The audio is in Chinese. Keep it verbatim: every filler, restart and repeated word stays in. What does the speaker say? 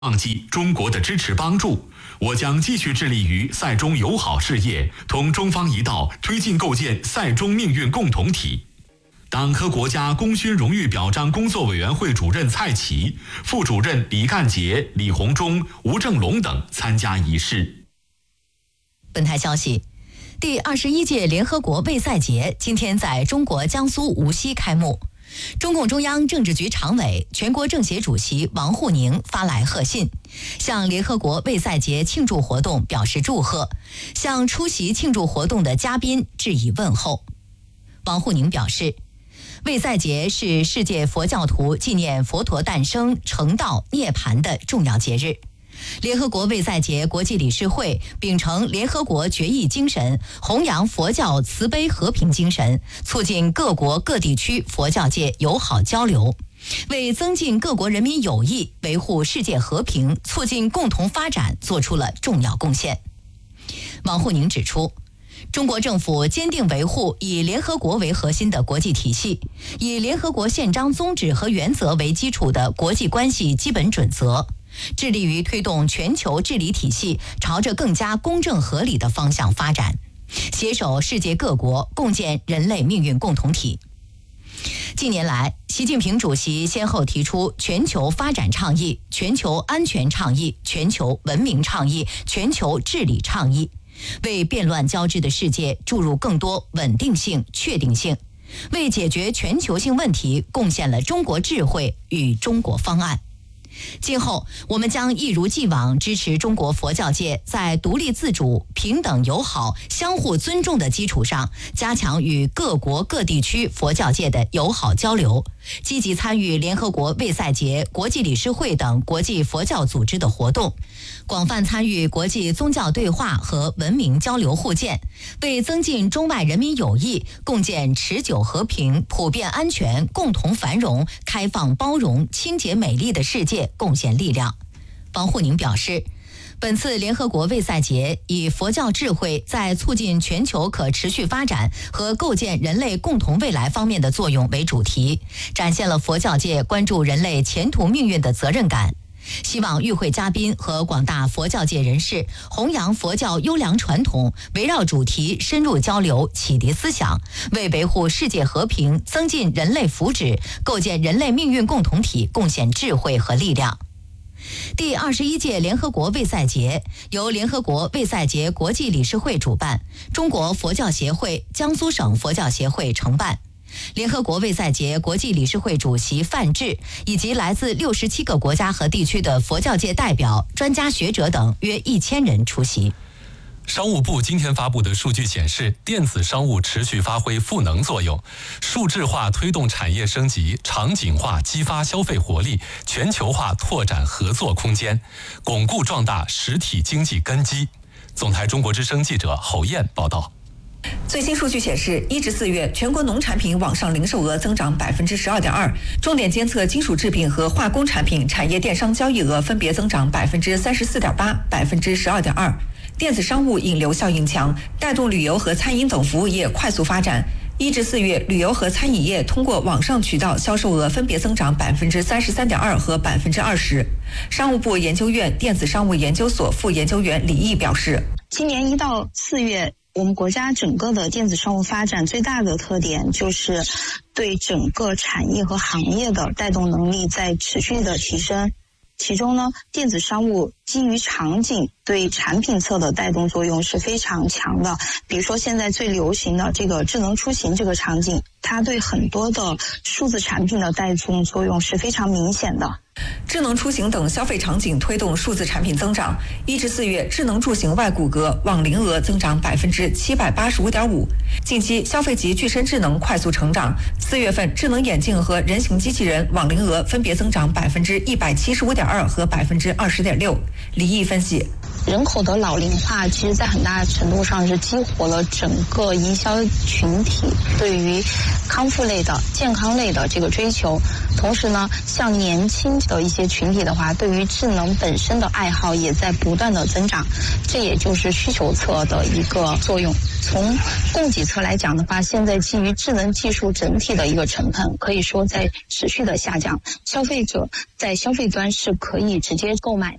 忘记中国的支持帮助，我将继续致力于塞中友好事业，同中方一道推进构建塞中命运共同体。党和国家功勋荣誉表彰工作委员会主任蔡奇、副主任李干杰、李鸿忠、吴正龙等参加仪式。 本台消息，第二十一届联合国卫赛节今天在中国江苏无锡开幕。中共中央政治局常委、全国政协主席王沪宁发来贺信，向联合国卫赛节庆祝活动表示祝贺，向出席庆祝活动的嘉宾致以问候。王沪宁表示，卫赛节是世界佛教徒纪念佛陀诞生、成道、涅槃的重要节日。联合国卫赛节国际理事会秉承联合国决议精神，弘扬佛教慈悲和平精神，促进各国各地区佛教界友好交流，为增进各国人民友谊、维护世界和平、促进共同发展做出了重要贡献。王沪宁指出，中国政府坚定维护以联合国为核心的国际体系，以联合国宪章宗旨和原则为基础的国际关系基本准则，致力于推动全球治理体系朝着更加公正合理的方向发展，携手世界各国共建人类命运共同体。近年来，习近平主席先后提出全球发展倡议、全球安全倡议、全球文明倡议、全球治理倡议，为变乱交织的世界注入更多稳定性、确定性，为解决全球性问题贡献了中国智慧与中国方案。今后，我们将一如既往支持中国佛教界在独立自主、平等友好、相互尊重的基础上，加强与各国各地区佛教界的友好交流，积极参与联合国卫赛节、国际理事会等国际佛教组织的活动，广泛参与国际宗教对话和文明交流互鉴，为增进中外人民友谊、共建持久和平、普遍安全、共同繁荣、开放包容、清洁美丽的世界贡献力量。王沪宁表示，本次联合国卫赛节以佛教智慧在促进全球可持续发展和构建人类共同未来方面的作用为主题，展现了佛教界关注人类前途命运的责任感。希望与会嘉宾和广大佛教界人士弘扬佛教优良传统，围绕主题深入交流，启迪思想，为维护世界和平、增进人类福祉、构建人类命运共同体贡献智慧和力量。第二十一届联合国卫赛节由联合国卫赛节国际理事会主办，中国佛教协会、江苏省佛教协会承办。联合国卫赛节国际理事会主席范志以及来自六十七个国家和地区的佛教界代表、专家学者等约一千人出席。 商务部今天发布的数据显示，电子商务持续发挥赋能作用，数字化推动产业升级，场景化激发消费活力，全球化拓展合作空间，巩固壮大实体经济根基。总台中国之声记者侯燕报道。 最新数据显示，一至四月，全国农产品网上零售额增长百分之十二点二，重点监测金属制品和化工产品产业电商交易额分别增长百分之三十四点八、百分之十二点二。电子商务引流效应强，带动旅游和餐饮等服务业快速发展。一至四月，旅游和餐饮业通过网上渠道销售额分别增长百分之三十三点二和百分之二十。商务部研究院电子商务研究所副研究员李毅表示， 今年一到四月，我们国家整个的电子商务发展最大的特点就是对整个产业和行业的带动能力在持续的提升。其中呢，电子商务基于场景对产品侧的带动作用是非常强的。比如说现在最流行的这个智能出行这个场景，它对很多的数字产品的带动作用是非常明显的。 智能出行等消费场景推动数字产品增长。一至四月，智能出行外骨骼网龄额增长百分之七百八十五点五。近期，消费级具身智能快速成长。四月份，智能眼镜和人形机器人网龄额分别增长百分之一百七十五点二和百分之二十点六。李毅分析， 人口的老龄化，其实在很大程度上是激活了整个营销群体对于康复类的、健康类的这个追求。同时呢，像年轻的一些群体的话，对于智能本身的爱好也在不断的增长，这也就是需求侧的一个作用。从供给侧来讲的话，现在基于智能技术整体的一个成本可以说在持续的下降，消费者在消费端是可以直接购买的。